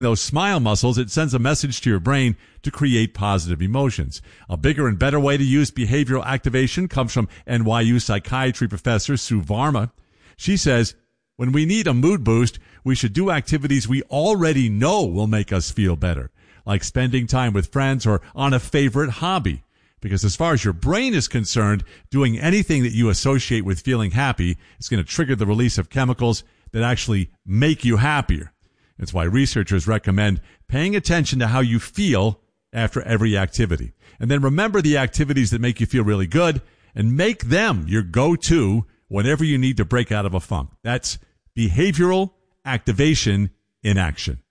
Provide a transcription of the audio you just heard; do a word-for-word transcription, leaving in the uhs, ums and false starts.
those smile muscles, it sends a message to your brain to create positive emotions. A bigger and better way to use behavioral activation comes from N Y U psychiatry professor Sue Varma. She says, when we need a mood boost, we should do activities we already know will make us feel better, like spending time with friends or on a favorite hobby. Because as far as your brain is concerned, doing anything that you associate with feeling happy is going to trigger the release of chemicals that actually make you happier. That's why researchers recommend paying attention to how you feel after every activity. And then remember the activities that make you feel really good and make them your go-to whenever you need to break out of a funk. That's behavioral activation in action.